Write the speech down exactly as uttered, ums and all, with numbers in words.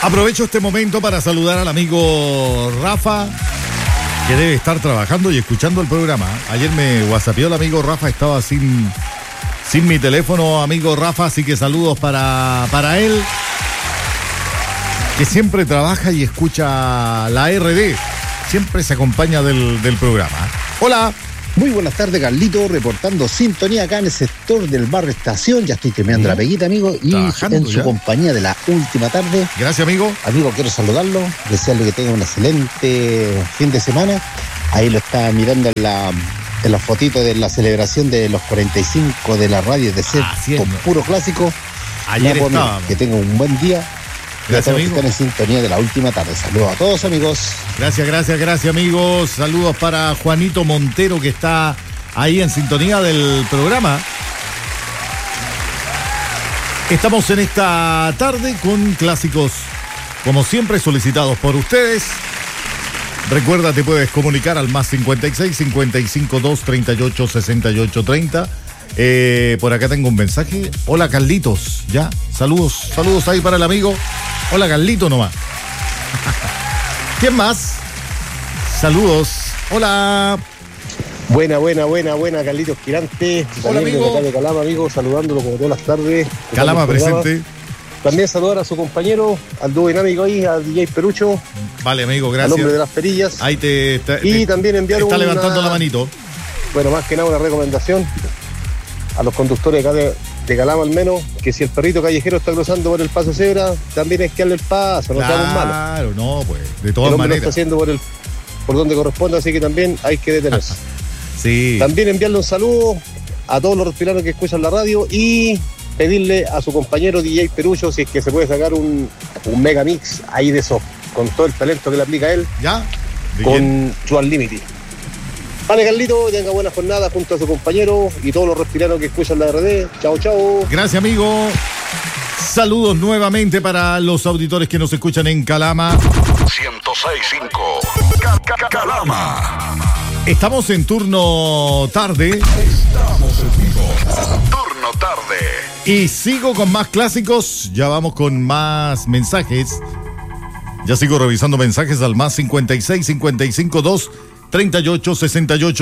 Aprovecho este momento para saludar al amigo Rafa, que debe estar trabajando y escuchando el programa. Ayer me whatsappeó el amigo Rafa, estaba sin, sin mi teléfono, amigo Rafa, así que saludos para, para él, que siempre trabaja y escucha la R D, siempre se acompaña del, del programa. Hola. Muy buenas tardes, Carlito, reportando sintonía acá en el sector del barrio Estación. Ya estoy terminando la peguita, amigo, y en su ya. compañía de la última tarde. Gracias, amigo. Amigo, quiero saludarlo, desearle que tenga un excelente fin de semana. Ahí lo está mirando en la, en la fotito de la celebración de los cuarenta y cinco de la radio de ser con puro clásico. Ayer ya, estábamos. Que tenga un buen día. Gracias, amigo. Están en sintonía de la última tarde. Saludos a todos, amigos. Gracias, gracias, gracias, amigos. Saludos para Juanito Montero, que está ahí en sintonía del programa. Estamos en esta tarde con clásicos, como siempre, solicitados por ustedes. Recuerda, te puedes comunicar al más cincuenta y seis, cincuenta y cinco, dos, treinta y ocho, sesenta y ocho, treinta. Eh, por acá tengo un mensaje. Hola, Carlitos. Ya, saludos, saludos ahí para el amigo. Hola, Carlito nomás. ¿Quién más? Saludos. Hola. Buena, buena, buena, buena, Carlitos Quirante. Hola, amigo. De acá de Calama, amigo, saludándolo como todas las tardes. Calama presente. También saludar a su compañero, al dúo dinámico ahí, al D J Perucho. Vale, amigo, gracias. Al hombre de las perillas. Ahí te está, y te, también enviar está una, levantando la manito. Bueno, más que nada una recomendación a los conductores acá de, de Calama al menos, que si el perrito callejero está cruzando por el paso cebra, también hay que darle el paso, no seamos malos. Claro, no, pues, de todas el hombre maneras. lo está haciendo por el por donde corresponde, así que también hay que detenerse. Sí. También enviarle un saludo a todos los respilanos que escuchan la radio y pedirle a su compañero D J Perucho si es que se puede sacar un, un mega mix ahí de eso, con todo el talento que le aplica a él. ¿Ya? Con quién? su Unlimited. Vale, Carlito, tenga buena jornada junto a su compañero y todos los respiranos que escuchan la R D. Chao, chao. Gracias, amigo. Saludos nuevamente para los auditores que nos escuchan en Calama. ciento seis punto cinco Calama. Estamos en turno tarde. Estamos en vivo. Turno tarde. Y sigo con más clásicos. Ya vamos con más mensajes. Ya sigo revisando mensajes al más cincuenta y seis, cincuenta y cinco, dos, treinta y ocho, sesenta y ocho.